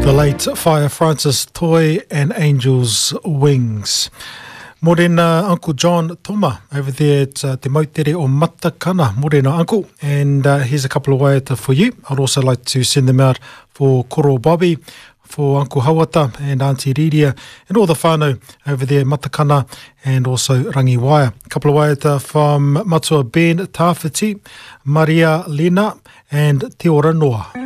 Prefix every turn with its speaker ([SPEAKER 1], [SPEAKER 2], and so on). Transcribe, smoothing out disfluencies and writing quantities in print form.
[SPEAKER 1] The late Whaia Francis Toy and Angel's Wings. Morena Uncle John Toma over there at Te Mautere o Matakana. Morena Uncle. And here's a couple of waiata for you. I'd also like to send them out for Koro Bobby, for Uncle Hawata and Auntie Riria and all the whānau over there, Matakana and also Rangiwaia. A couple of waiata from Matua Ben Tawhiti, Maria Lena and Te Ora Noa.